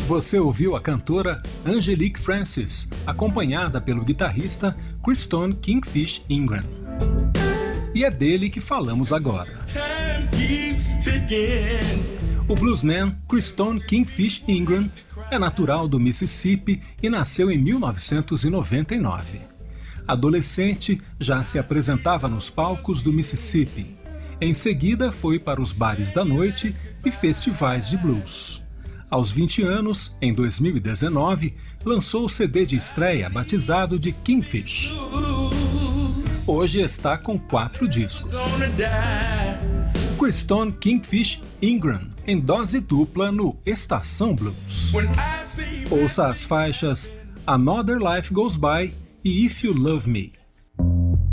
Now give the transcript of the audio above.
Você ouviu a cantora Angelique Francis, acompanhada pelo guitarrista Christone Kingfish Ingram. E é dele que falamos agora. O bluesman Christone Kingfish Ingram é natural do Mississippi e nasceu em 1999. Adolescente, já se apresentava nos palcos do Mississippi. Em seguida, foi para os bares da noite e festivais de blues. Aos 20 anos, em 2019, lançou o CD de estreia batizado de Kingfish. Hoje está com 4 discos. Christone Kingfish Ingram, em dose dupla no Estação Blues. Ouça as faixas Another Life Goes By e If You Love Me.